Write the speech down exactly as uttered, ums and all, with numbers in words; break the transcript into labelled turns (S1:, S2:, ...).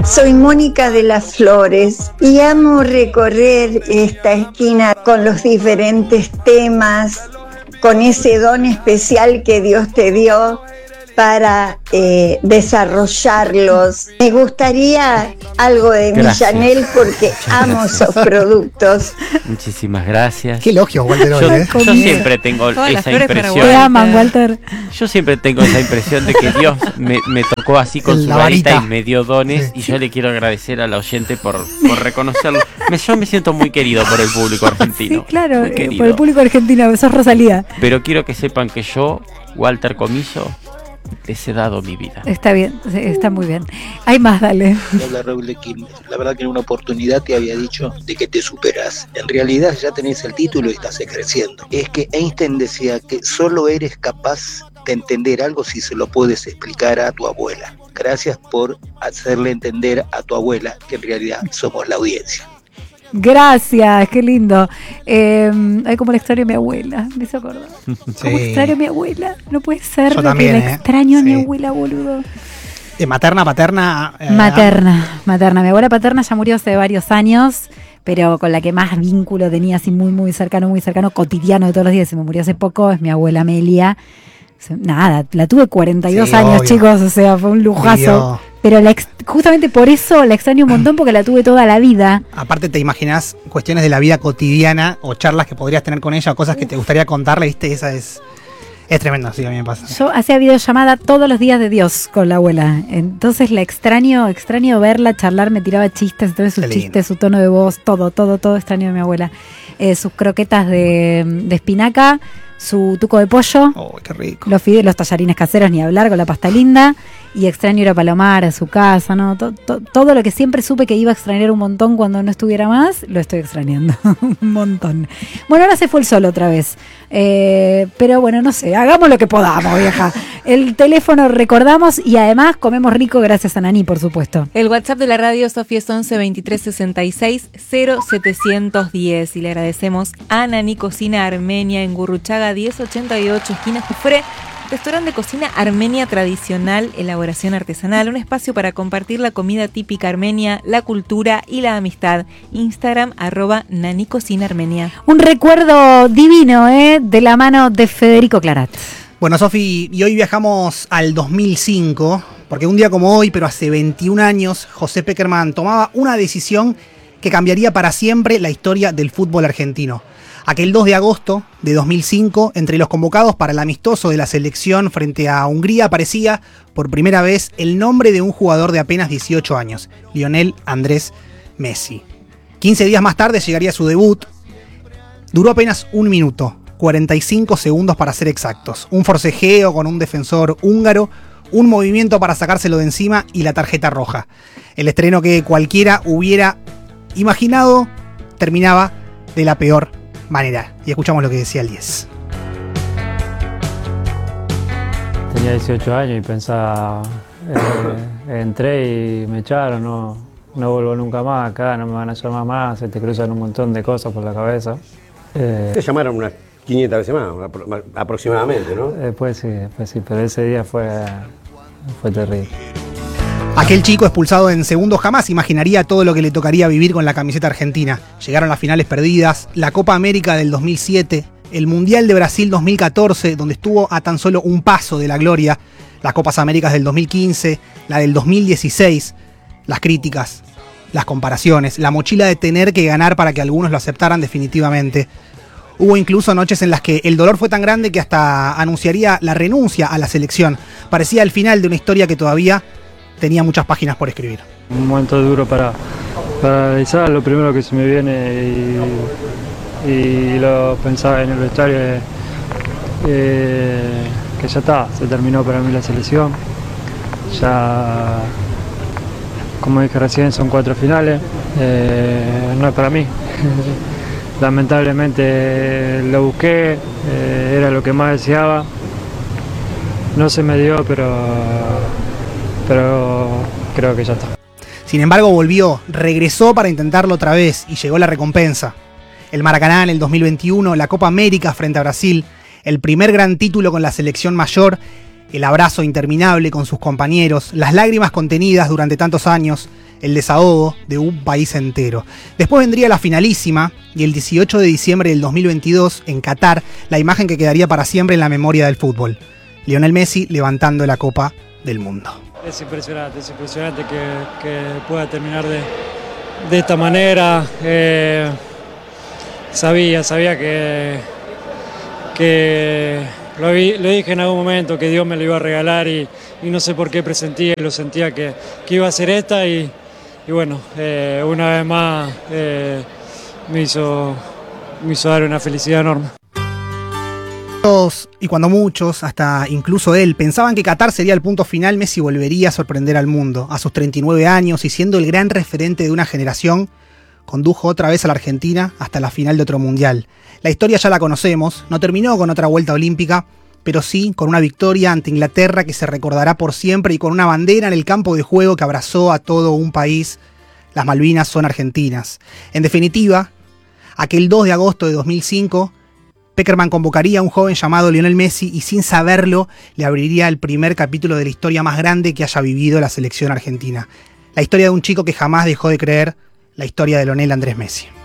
S1: Soy Mónica de las Flores y amo recorrer esta esquina con los diferentes temas, con ese don especial que Dios te dio para eh, desarrollarlos. Me gustaría algo de Millanel porque amo esos productos.
S2: Muchísimas gracias.
S3: Qué elogio, Walter.
S2: Yo,
S3: ¿eh?
S2: yo siempre tengo Todas esa impresión.
S4: Te aman, Walter.
S2: Yo siempre tengo esa impresión de que Dios me, me tocó así con su varita y me dio dones, sí. Y yo le quiero agradecer a la oyente por, por reconocerlo. Me, yo me siento muy querido por el público argentino.
S4: Sí, claro, eh, por el público argentino, sos Rosalía.
S2: Pero quiero que sepan que yo, Walter Comiso, les he dado mi vida.
S4: Está bien, está muy bien. Hay más, dale.
S5: Hola, Raúl de Quilmes. La verdad que en una oportunidad te había dicho de que te superás. En realidad ya tenés el título y estás creciendo. Es que Einstein decía que solo eres capaz de entender algo si se lo puedes explicar a tu abuela. Gracias por hacerle entender a tu abuela que en realidad somos la audiencia.
S4: Gracias, qué lindo. Eh, ay, como le extraño a mi abuela, me hizo acordar.
S3: Sí.
S4: Como extraño a mi abuela, no puede ser.
S3: Yo
S4: de
S3: también,
S4: que la
S3: ¿eh?
S4: extraño a
S3: Sí.
S4: mi abuela, boludo.
S3: Eh, materna, paterna. Eh,
S4: Materna, materna. Mi abuela paterna ya murió hace varios años, pero con la que más vínculo tenía, así muy, muy cercano, muy cercano, cotidiano de todos los días. Se me murió hace poco, es mi abuela Amelia. Nada, la tuve cuarenta y dos
S3: Sí,
S4: años,
S3: obvio.
S4: chicos, o sea, fue un lujazo.
S3: Obvio.
S4: Pero la ex- justamente por eso la extraño un montón, porque la tuve toda la vida.
S3: Aparte te imaginas cuestiones de la vida cotidiana o charlas que podrías tener con ella o cosas que te gustaría contarle, ¿viste? Esa es, es tremendo, sí, a mí me pasa.
S4: Yo hacía videollamada todos los días de Dios con la abuela. Entonces la extraño, extraño verla, charlar, me tiraba chistes, entonces sus
S3: Qué lindo.
S4: chistes, su tono de voz, todo, todo, todo extraño de mi abuela. Eh, sus croquetas de, de espinaca, su tuco de pollo,
S3: Oh, qué rico.
S4: los fideos, los tallarines caseros, ni hablar, con la pasta linda. Y extraño ir a Palomar, a su casa, ¿no? To- to- todo lo que siempre supe que iba a extrañar un montón cuando no estuviera más, lo estoy extrañando un montón. Bueno, ahora se fue el sol otra vez. Eh, pero bueno, no sé, hagamos lo que podamos, vieja. El teléfono recordamos y además comemos rico gracias a Nani, por supuesto.
S6: El WhatsApp de la radio, Sofía, es once veintitrés sesenta y seis cero setecientos diez. Y le agradecemos a Nani Cocina Armenia en Gurruchaga diez ochenta y ocho, esquina Jufré. Restaurante de cocina armenia tradicional, elaboración artesanal, un espacio para compartir la comida típica armenia, la cultura y la amistad. Instagram, arroba Nani Cocina Armenia.
S4: Un recuerdo divino, ¿eh? De la mano de Federico Clarat.
S3: Bueno, Sofi, y hoy viajamos al dos mil cinco, porque un día como hoy, pero hace veintiún años, José Pekerman tomaba una decisión que cambiaría para siempre la historia del fútbol argentino. Aquel dos de agosto de dos mil cinco, entre los convocados para el amistoso de la selección frente a Hungría, aparecía por primera vez el nombre de un jugador de apenas dieciocho años, Lionel Andrés Messi. quince días más tarde llegaría su debut. Duró apenas un minuto, cuarenta y cinco segundos para ser exactos. Un forcejeo con un defensor húngaro, un movimiento para sacárselo de encima y la tarjeta roja. El estreno que cualquiera hubiera imaginado terminaba de la peor manera. Y escuchamos lo que decía el diez.
S7: Tenía dieciocho años y pensaba, eh, entré y me echaron, no, no vuelvo nunca más acá, no me van a llamar más, se te cruzan un montón de cosas por la cabeza. Eh,
S8: Te llamaron unas quinientas veces más, apro- aproximadamente, ¿no?
S7: Después sí, después sí, pero ese día fue, fue terrible.
S3: Aquel chico expulsado en segundos jamás imaginaría todo lo que le tocaría vivir con la camiseta argentina. Llegaron las finales perdidas, la Copa América del dos mil siete, el Mundial de Brasil dos mil catorce, donde estuvo a tan solo un paso de la gloria, las Copas Américas del dos mil quince, la del dos mil dieciséis, las críticas, las comparaciones, la mochila de tener que ganar para que algunos lo aceptaran definitivamente. Hubo incluso noches en las que el dolor fue tan grande que hasta anunciaría la renuncia a la selección. Parecía el final de una historia que todavía tenía muchas páginas por escribir.
S7: Un momento duro para, para analizar, lo primero que se me viene y, y lo pensaba en el vestuario, eh, eh, que ya está, se terminó para mí la selección. Ya, como dije recién, son cuatro finales, eh, no es para mí. Lamentablemente lo busqué, eh, era lo que más deseaba, no se me dio, pero, pero creo que ya está.
S3: Sin embargo, volvió, regresó para intentarlo otra vez y llegó la recompensa. El Maracaná en el dos mil veintiuno, la Copa América frente a Brasil, el primer gran título con la selección mayor, el abrazo interminable con sus compañeros, las lágrimas contenidas durante tantos años, el desahogo de un país entero. Después vendría la finalísima y el dieciocho de diciembre del dos mil veintidós, en Qatar, la imagen que quedaría para siempre en la memoria del fútbol. Lionel Messi levantando la Copa del Mundo.
S7: Es impresionante, es impresionante que, que pueda terminar de, de esta manera. Eh, sabía, sabía que, que lo, vi, lo dije en algún momento, que Dios me lo iba a regalar y, y no sé por qué presentía y lo sentía que, que iba a ser esta y, y bueno, eh, una vez más eh, me, hizo, me hizo dar una felicidad enorme.
S3: Y cuando muchos, hasta incluso él, pensaban que Qatar sería el punto final, Messi volvería a sorprender al mundo. A sus treinta y nueve años y siendo el gran referente de una generación, condujo otra vez a la Argentina hasta la final de otro mundial. La historia ya la conocemos, no terminó con otra vuelta olímpica, pero sí con una victoria ante Inglaterra que se recordará por siempre y con una bandera en el campo de juego que abrazó a todo un país. Las Malvinas son argentinas. En definitiva, aquel dos de agosto de dos mil cinco, Pekerman convocaría a un joven llamado Lionel Messi y sin saberlo le abriría el primer capítulo de la historia más grande que haya vivido la selección argentina. La historia de un chico que jamás dejó de creer, la historia de Lionel Andrés Messi.